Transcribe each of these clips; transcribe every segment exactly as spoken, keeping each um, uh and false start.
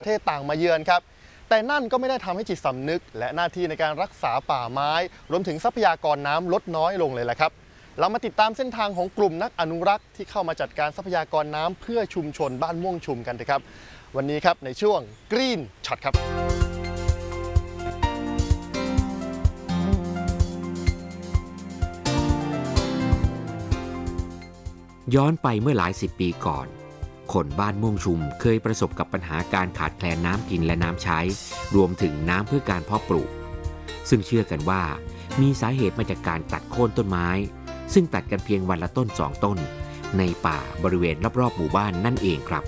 ประเทศต่างมาเยือนครับแต่นั่นก็ไม่ได้ทำให้จิตสำนึกและหน้าที่ในการรักษาป่าไม้รวมถึงทรัพยากรน้ำลดน้อยลงเลยแหละครับเรามาติดตามเส้นทางของกลุ่มนักอนุรักษ์ที่เข้ามาจัดการทรัพยากรน้ำเพื่อชุมชนบ้านม่วงชุมกันนะครับวันนี้ครับในช่วง Green Shot ครับย้อนไปเมื่อหลายสิบปีก่อนคนบ้านม่วงชุมเคยประสบกับปัญหาการขาดแคลนน้ำกินและน้ำใช้รวมถึงน้ำเพื่อการเพาะปลูกซึ่งเชื่อกันว่ามีสาเหตุมาจากการตัดโค่นต้นไม้ซึ่งตัดกันเพียงวันละต้นสองต้นในป่าบริเวณรอบๆหมู่บ้านนั่นเองครับ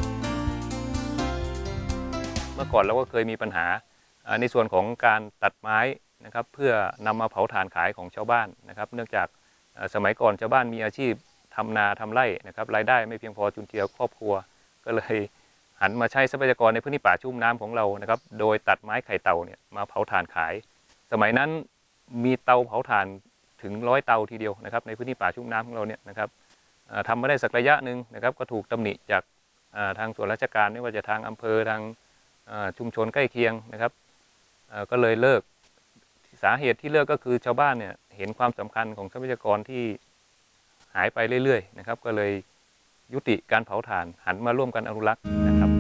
เมื่อก่อนเราก็เคยมีปัญหาในส่วนของการตัดไม้นะครับเพื่อนำมาเผาถ่านขายของชาวบ้านนะครับเนื่องจากสมัยก่อนชาวบ้านมีอาชีพทำนาทำไร่นะครับรายได้ไม่เพียงพอจุนเจือครอบครัวก็เลยหันมาใช้ทรัพยากรในพื้นที่ป่าชุ่มน้ำของเรานะครับโดยตัดไม้ไข่เต่าเนี่ยมาเผาถ่านขายสมัยนั้นมีเตาเผาถ่านถึงร้อยเตาทีเดียวนะครับในพื้นที่ป่าชุ่มน้ำของเราเนี่ยนะครับทำมาได้สักระยะหนึ่งนะครับก็ถูกตำหนิจากทางส่วนราชการไม่ว่าจะทางอำเภอทางชุมชนใกล้เคียงนะครับก็เลยเลิกสาเหตุที่เลิกก็คือชาวบ้านเนี่ยเห็นความสำคัญของทรัพยากรที่หายไปเรื่อยๆนะครับก็เลยยุติการเผาถ่านหันมาร่วมกันอนุรักษ์นะครับ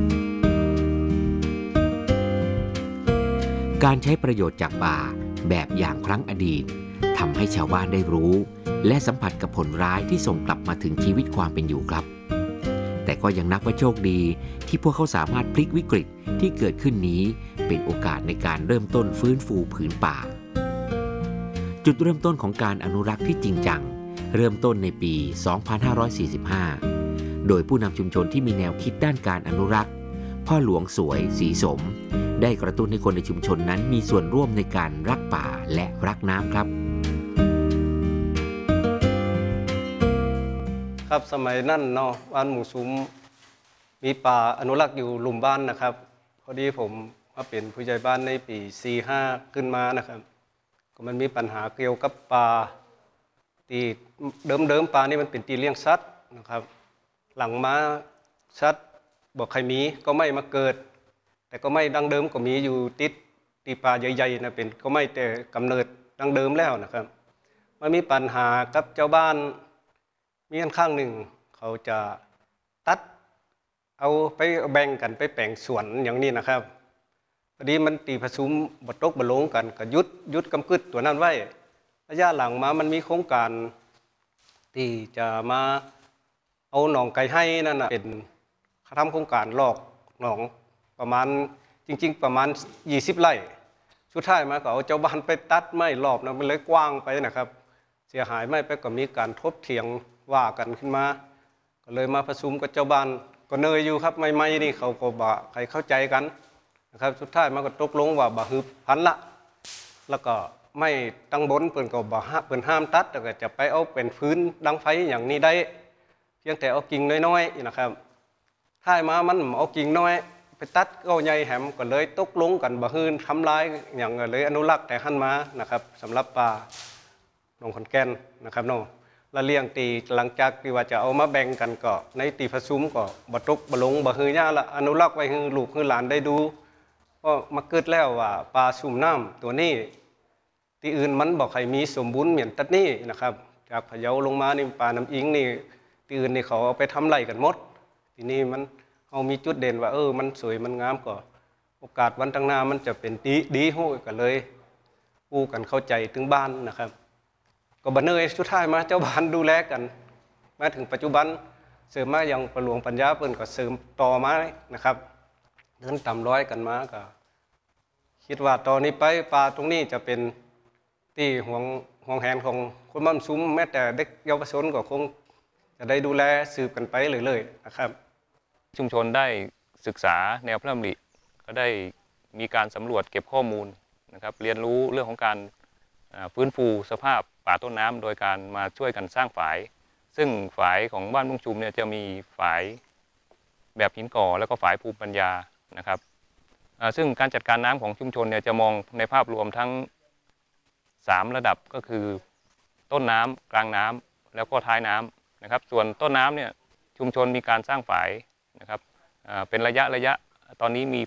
การใช้ประโยชน์จากป่าแบบอย่างครั้งอดีตทำให้ชาวบ้านได้รู้และสัมผัสกับผลร้ายที่ส่งกลับมาถึงชีวิตความเป็นอยู่ครับแต่ก็ยังนับว่าโชคดีที่พวกเขาสามารถพลิกวิกฤตที่เกิดขึ้นนี้เป็นโอกาสในการเริ่มต้นฟื้นฟูผืนป่าจุดเริ่มต้นของการอนุรักษ์ที่จริงจังเริ่มต้นในปี สองพันห้าร้อยสี่สิบห้า โดยผู้นำชุมชนที่มีแนวคิดด้านการอนุรักษ์พ่อหลวงสวยศรีสมได้กระตุ้นให้คนในชุมชนนั้นมีส่วนร่วมในการรักป่าและรักน้ำครับครับสมัยนั้นเนาะบ้านหมู่ซุ้มมีป่าอนุรักษ์อยู่หลุมบ้านนะครับพอดีผมมาเป็นผู้ใหญ่บ้านในปี สี่สิบห้า ขึ้นมานะครับก็มันมีปัญหาเกี่ยวกับป่าตีเดิมๆป่านี่มันเป็นตีเลี้ยงสัตว์นะครับหลังมาสัตว์บอกใครมีก็ไม่มาเกิดแต่ก็ไม่ดังเดิมก็มีอยู่ติดตีป่าใหญ่ๆนะเป็นก็ไม่แต่กำเนิดดังเดิมแล้วนะครับมันมีปัญหากับเจ้าบ้านมีอันข้างหนึ่งเขาจะตัดเอาไปแบ่งกันไปแปลงสวนอย่างนี้นะครับพอดีมันตีผสมบดตกบดลงกันก็ยุดยุดกำกึดตัวนั้นไว้ระยะหลังมามันมีโครงการที่จะมาเอาหนองไก่ให้นั่นนะเป็นทำโครงการลอกหนองประมาณจริงๆประมาณยี่สิบไร่สุดท้ายมาก็เอาเจ้าบ้านไปตัดไม้รอบนั้นมันเลยกว้างไปนะครับเสียหายไม่ไปก็มีการทบเถียงว่ากันขึ้นมาก็เลยมาประชุมกับเจ้าบ้านก็เนยอยู่ครับไม่ไม่นี่เขาก็บ่ใครเข้าใจกันนะครับสุดท้ายมาก็ตกลงว่าบ่ฮึบพันละแล้วก็ไม่ตั้งบนเปิ่นก็บ่ห้าเปิ่นห้ามตัดแต่ก็จะไปเอาเป็นพื้นดังไฟอย่างนี้ได้เพียงแต่เอากิ่งน้อยๆนะครับท้ายมามันเอากิ่งน้อยไปตัดก็ใหญ่แหมก็เลยตกลงกันบ่ฮืนทำลายอย่างเลยอนุรักษ์แต่หันมานะครับสำหรับป่าหนองขอนแก่นนะครับน้องละเลี้ยงตีหลังจากที่ว่าจะเอามาแบ่งกันก็ในตีผสมก็บ่ตกบ่ลงบ่ฮือย่าละอนุรักษ์ไว้ให้ลูกให้หลานได้ดูก็มาเกิดแล้วว่าปลาชุ่มน้ำตัวนี้ที่อื่นมันบอกใครมีสมบูรณ์เหมือนตัดนี่นะครับจากพะเยาลงมานี่ปลาน้ำอิงนี่ที่อื่นนี่เขาเอาไปทำไรกันหมดทีนี้มันเอามีจุดเด่นว่าเออมันสวยมันงามก็โอกาสวันตั้งหน้ามันจะเป็นดีดีโหกันเลยกู้กันเข้าใจถึงบ้านนะครับก็บันเนยสุดท้ายมาเจ้าบ้านดูแลกันมาถึงปัจจุบันเสริมมาอย่างประหลวงปัญญาเปิ้นก็เสริมต่อมานะครับเดินต่ำร้อยกันมาก็คิดว่าตอนนี้ไปปลาตรงนี้จะเป็นที่ห่วงห่วงแหนของคนบ้านซุ้มแม้แต่เด็กเยาวชนก็คงจะได้ดูแลสืบกันไปเรื่อยๆนะครับชุมชนได้ศึกษาแนวพระดำริก็ได้มีการสำรวจเก็บข้อมูลนะครับเรียนรู้เรื่องของการฟื้นฟูสภาพป่าต้นน้ำโดยการมาช่วยกันสร้างฝายซึ่งฝายของบ้านม่วงชุมเนี่ยจะมีฝายแบบหินก่อแล้วก็ฝายภูมิปัญญานะครับซึ่งการจัดการน้ำของชุมชนเนี่ยจะมองในภาพรวมทั้งสามระดับก็คือต้นน้ำกลางน้ำแล้วก็ท้ายน้ำนะครับส่วนต้นน้ำเนี่ยชุมชนมีการสร้างฝายนะครับเป็นระยะระยะตอนนี้มี